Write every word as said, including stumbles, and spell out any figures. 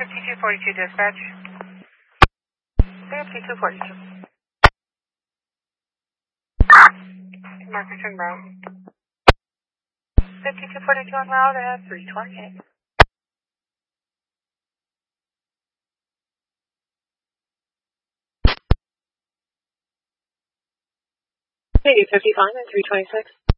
fifty-two forty-two dispatch. fifty-two forty-two. Marker turn route. fifty-two forty-two on route at three twenty-eight. Hey, fifty-five and three twenty-six.